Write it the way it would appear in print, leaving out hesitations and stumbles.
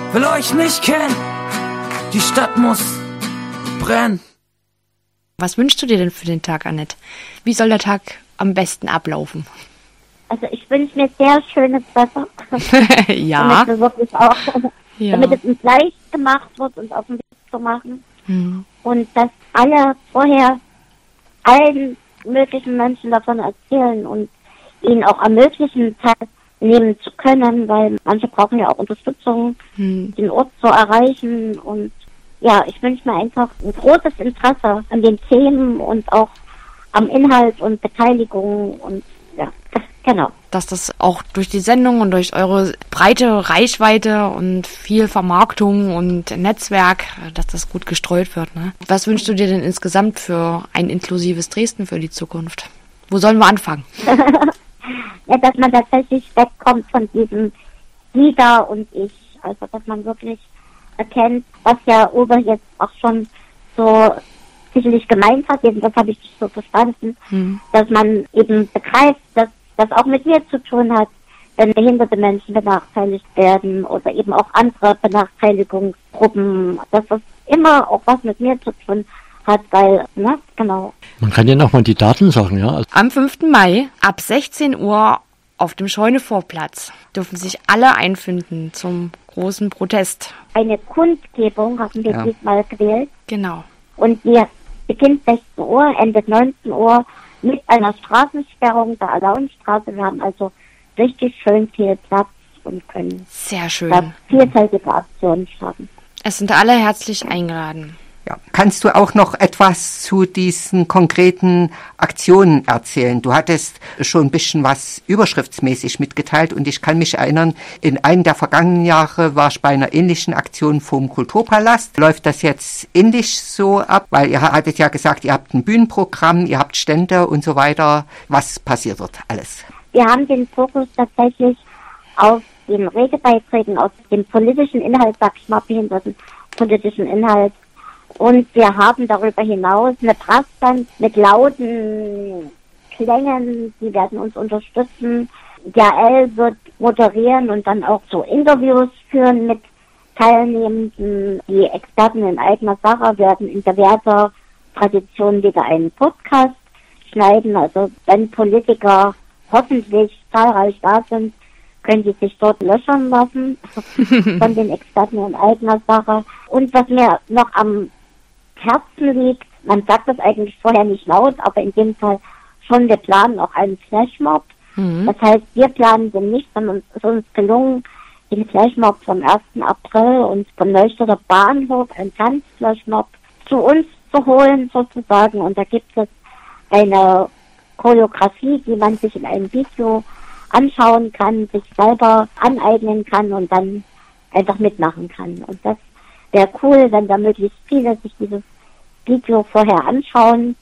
will euch nicht kennen. Die Stadt muss brennen. Was wünschst du dir denn für den Tag, Annette? Wie soll der Tag am besten ablaufen? Also ich wünsche mir sehr schönes Wetter. Ja. Damit wir wirklich auch, Ja. damit es uns leicht gemacht wird, uns auf den Weg zu machen. Mhm. Und dass alle vorher allen möglichen Menschen davon erzählen und ihnen auch ermöglichen, teilnehmen zu können, weil manche brauchen ja auch Unterstützung, den Ort zu erreichen. Und ja, ich wünsche mir einfach ein großes Interesse an den Themen und auch am Inhalt und Beteiligung und ja, genau. Dass das auch durch die Sendung und durch eure breite Reichweite und viel Vermarktung und Netzwerk, dass das gut gestreut wird. Ne? Was wünschst du dir denn insgesamt für ein inklusives Dresden für die Zukunft? Wo sollen wir anfangen? Ja, dass man tatsächlich wegkommt von diesem Jeder und Ich. Also, dass man wirklich erkennt, was ja Uwe jetzt auch schon so sicherlich gemeint hat, das habe ich so verstanden, dass man eben begreift, dass das auch mit mir zu tun hat, wenn behinderte Menschen benachteiligt werden oder eben auch andere Benachteiligungsgruppen, dass das immer auch was mit mir zu tun hat, weil, ne, genau. Man kann ja nochmal die Daten sagen, ja. Am 5. Mai ab 16 Uhr auf dem Scheunevorplatz dürfen sich alle einfinden zum großen Protest. Eine Kundgebung haben wir diesmal gewählt. Genau. Und die beginnt 16 Uhr, endet 19 Uhr mit einer Straßensperrung der Alaunstraße. Wir haben also richtig schön viel Platz und können sehr schön da vielfältige Aktionen starten. Es sind alle herzlich eingeladen. Ja. Kannst du auch noch etwas zu diesen konkreten Aktionen erzählen? Du hattest schon ein bisschen was überschriftsmäßig mitgeteilt und ich kann mich erinnern, in einem der vergangenen Jahre war ich bei einer ähnlichen Aktion vom Kulturpalast. Läuft das jetzt ähnlich so ab? Weil ihr hattet ja gesagt, ihr habt ein Bühnenprogramm, ihr habt Stände und so weiter. Was passiert dort alles? Wir haben den Fokus tatsächlich auf den Redebeiträgen, auf dem politischen Inhalt, sag ich mal, behindertenpolitischen Inhalt. Und wir haben darüber hinaus eine Brassband mit lauten Klängen, die werden uns unterstützen. Jael wird moderieren und dann auch so Interviews führen mit Teilnehmenden. Die Experten in eigener Sache werden in bewährter Tradition wieder einen Podcast schneiden. Also wenn Politiker hoffentlich zahlreich da sind, können die sich dort löchern lassen von den Experten in eigener Sache. Und was mir noch am Herzen liegt, man sagt das eigentlich vorher nicht laut, aber in dem Fall schon, wir planen auch einen Flashmob. Das heißt, wir planen den nicht, sondern es ist uns gelungen, den Flashmob vom 1. April und vom Neustädter Bahnhof, ein Tanzflashmob, zu uns zu holen sozusagen. Und da gibt es eine Choreografie, die man sich in einem Video anschauen kann, sich selber aneignen kann und dann einfach mitmachen kann. Und das wäre cool, wenn da möglichst viele sich dieses Video vorher anschauen